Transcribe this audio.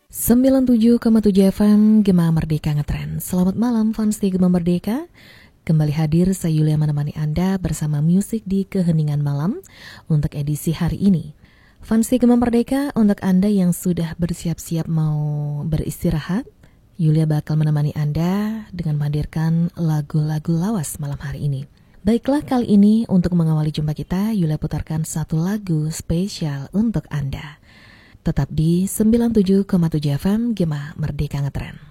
97,7 FM Gema Merdeka Ngetrend. Selamat malam fans di Gema Merdeka. Kembali hadir saya Yulia menemani Anda bersama musik di keheningan malam untuk edisi hari ini. Fans di Gema Merdeka, untuk Anda yang sudah bersiap-siap mau beristirahat, Yulia bakal menemani Anda dengan menghadirkan lagu-lagu lawas malam hari ini. Baiklah, kali ini untuk mengawali jumpa kita, Yulia putarkan satu lagu spesial untuk Anda. Tetap di 97,7 FM Gema Merdeka Ngetrend.